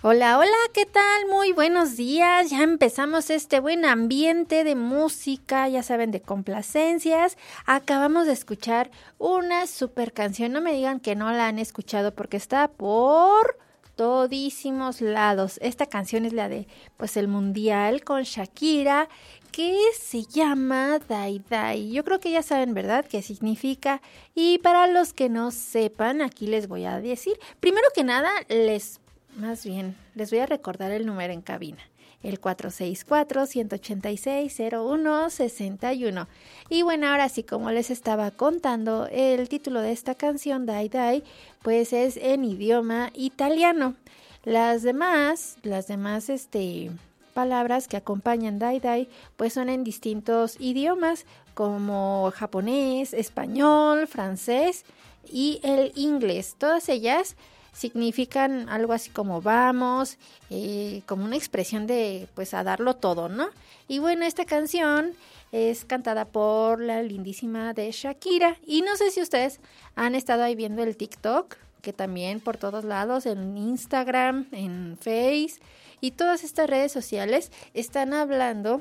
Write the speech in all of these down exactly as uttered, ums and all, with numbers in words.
Hola, hola, ¿qué tal? Muy buenos días. Ya empezamos este buen ambiente de música, ya saben, de complacencias. Acabamos de escuchar una super canción. No me digan que no la han escuchado porque está por todísimos lados. Esta canción es la de, pues, el Mundial con Shakira, que se llama Dai Dai. Yo creo que ya saben, ¿verdad?, qué significa. Y para los que no sepan, aquí les voy a decir. Primero que nada, les Más bien, les voy a recordar el número en cabina, el cuatro seis cuatro, uno ocho seis, cero uno seis uno. Y bueno, ahora sí, como les estaba contando, el título de esta canción, Dai Dai, pues es en idioma italiano. Las demás, las demás, este... palabras que acompañan Dai Dai, pues son en distintos idiomas, como japonés, español, francés y el inglés. Todas ellas significan algo así como vamos, eh, como una expresión de pues a darlo todo, ¿no? Y bueno, esta canción es cantada por la lindísima de Shakira. Y no sé si ustedes han estado ahí viendo el TikTok, que también por todos lados, en Instagram, en Face y todas estas redes sociales están hablando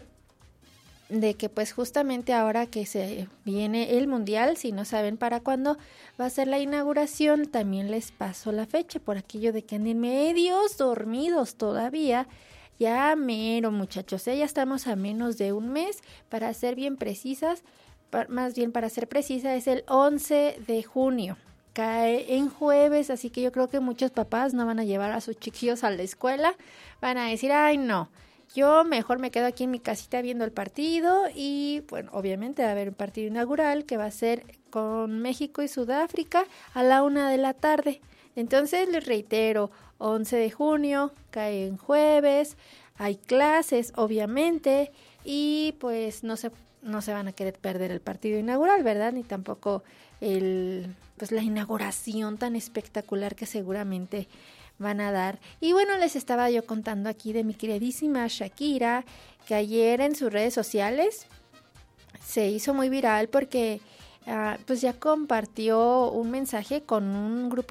de que pues justamente ahora que se viene el Mundial, si no saben para cuándo va a ser la inauguración, también les paso la fecha por aquello de que anden medios dormidos todavía. Ya mero, muchachos, ¿eh? Ya estamos a menos de un mes, para ser bien precisas, para, más bien para ser precisa es el once de junio. Cae en jueves, así que yo creo que muchos papás no van a llevar a sus chiquillos a la escuela, van a decir, ay no, yo mejor me quedo aquí en mi casita viendo el partido. Y bueno, obviamente va a haber un partido inaugural que va a ser con México y Sudáfrica a la una de la tarde. Entonces les reitero, once de junio, cae en jueves, hay clases obviamente y pues no se, no se van a querer perder el partido inaugural, ¿verdad? Ni tampoco el, pues la inauguración tan espectacular que seguramente van a dar. Y bueno, les estaba yo contando aquí de mi queridísima Shakira, que ayer en sus redes sociales se hizo muy viral porque uh, pues ya compartió un mensaje con un grupo